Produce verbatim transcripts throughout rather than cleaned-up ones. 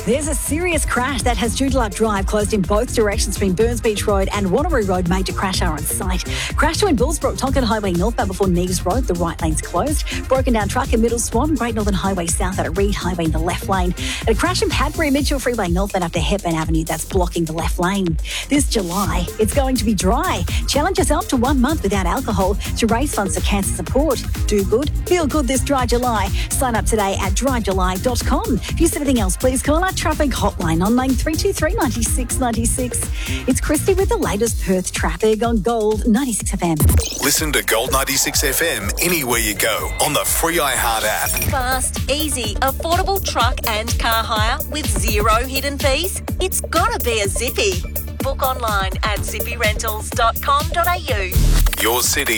There's a serious crash that has Joondalup Drive closed in both directions between Burns Beach Road and Wanneroo Road. Major crash hour on site. Crash to in Bullsbrook, Tonkin Highway northbound before Neves Road. The right lane's closed. Broken down truck in Middle Swan, Great Northern Highway south at Reed Highway in the left lane. And a crash in Padbury, Mitchell Freeway northbound after Hepburn Avenue. That's blocking the left lane. This July, it's going to be dry. Challenge yourself to one month without alcohol to raise funds for cancer support. Do good, feel good this dry July. Sign up today at dry july dot com. If you see anything else, please call our traffic hotline on nine three two three, nine six nine six. It's Christy with the latest Perth traffic on Gold ninety-six F M. Listen to Gold ninety-six F M anywhere you go on the free iHeart app. Fast, easy, affordable truck and car hire with zero hidden fees. It's gotta be a Zippy. Book online at zippy rentals dot com dot a u. Your city,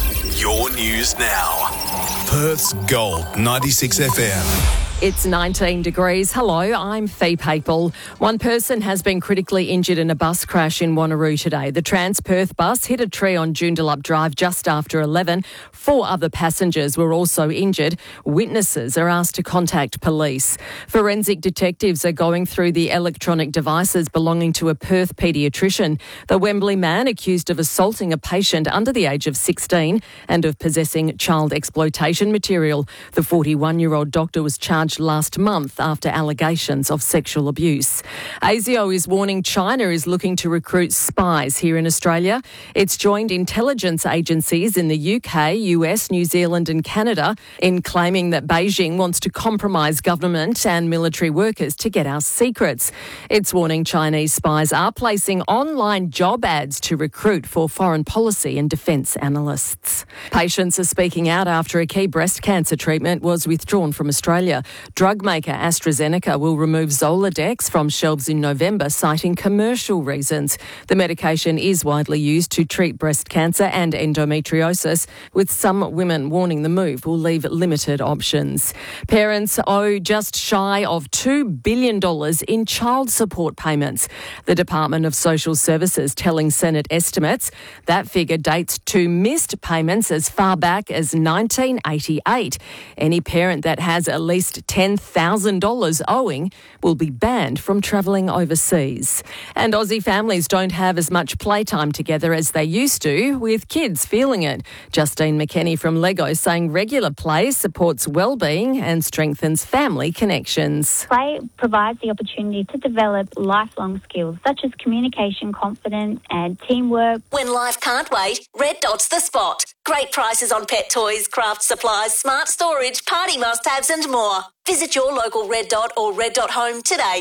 your news now. Perth's Gold ninety-six F M. It's nineteen degrees. Hello, I'm Fee Papel. One person has been critically injured in a bus crash in Wanneroo today. The Trans-Perth bus hit a tree on Joondalup Drive just after eleven. Four other passengers were also injured. Witnesses are asked to contact police. Forensic detectives are going through the electronic devices belonging to a Perth paediatrician. The Wembley man accused of assaulting a patient under the age of sixteen and of possessing child exploitation material. The forty-one-year-old doctor was charged last month after allegations of sexual abuse. ASIO is warning China is looking to recruit spies here in Australia. It's joined intelligence agencies in the U K, U S, New Zealand and Canada in claiming that Beijing wants to compromise government and military workers to get our secrets. It's warning Chinese spies are placing online job ads to recruit for foreign policy and defence analysts. Patients are speaking out after a key breast cancer treatment was withdrawn from Australia. Drug maker AstraZeneca will remove Zoladex from shelves in November, citing commercial reasons. The medication is widely used to treat breast cancer and endometriosis, with some women warning the move will leave limited options. Parents owe just shy of two billion dollars in child support payments. The Department of Social Services telling Senate estimates that figure dates to missed payments as far back as nineteen eighty-eight. Any parent that has at least ten thousand dollars owing will be banned from travelling overseas. And Aussie families don't have as much playtime together as they used to, with kids feeling it. Justine McKenny from Lego saying regular play supports well-being and strengthens family connections. Play provides the opportunity to develop lifelong skills such as communication, confidence and teamwork. When life can't wait, Red Dot's the spot. Great prices on pet toys, craft supplies, smart storage, party must-haves and more. Visit your local Red Dot or Red Dot Home today.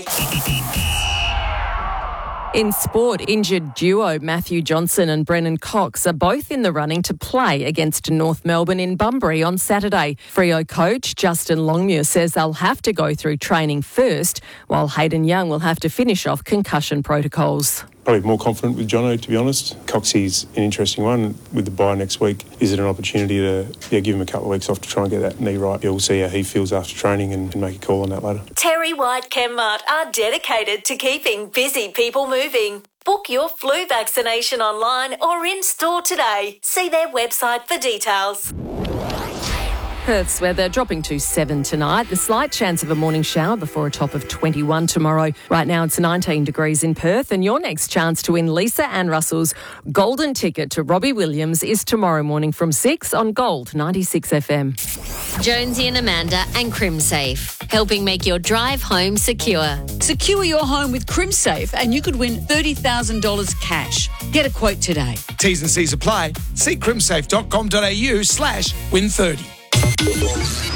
In sport, injured duo Matthew Johnson and Brennan Cox are both in the running to play against North Melbourne in Bunbury on Saturday. Freo coach Justin Longmuir says they'll have to go through training first, while Hayden Young will have to finish off concussion protocols. Probably more confident with Jono, to be honest. Coxie's an interesting one. With the bye next week, is it an opportunity to yeah, give him a couple of weeks off to try and get that knee right? Yeah, we'll see how he feels after training and, and make a call on that later. Terry White Chemmart are dedicated to keeping busy people moving. Book your flu vaccination online or in-store today. See their website for details. Perth's weather dropping to seven tonight. The slight chance of a morning shower before a top of twenty-one tomorrow. Right now it's nineteen degrees in Perth, and your next chance to win Lisa Ann Russell's golden ticket to Robbie Williams is tomorrow morning from six on Gold ninety-six F M. Jonesy and Amanda and CrimSafe, helping make your drive home secure. Secure your home with CrimSafe and you could win thirty thousand dollars cash. Get a quote today. T's and C's apply. See crimsafe dot com dot a u slash win thirty. Everybody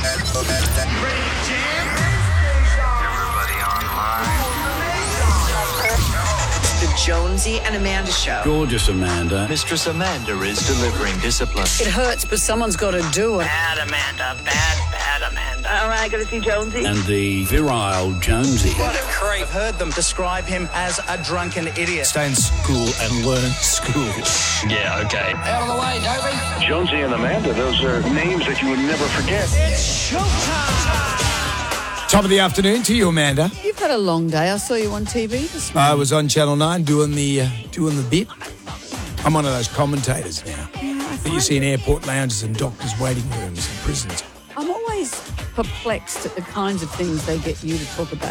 online. The Jonesy and Amanda Show. Gorgeous Amanda. Mistress Amanda is delivering discipline. It hurts, but someone's got to do it. Bad Amanda, bad, bad Amanda. All right, got to see Jonesy. And the virile Jonesy. What a creep. I've heard them describe him as a drunken idiot. Stay in school and learn school. Yeah, okay. Out of the way, Dopey. Jonesy and Amanda, those are names that you would never forget. It's showtime. Top of the afternoon to you, Amanda. You've had a long day. I saw you on T V this morning. I was on Channel nine doing the uh, doing the bit. I'm one of those commentators now. Yeah, that you see in airport lounges and doctors' waiting rooms and prisons. I'm always perplexed at the kinds of things they get you to talk about.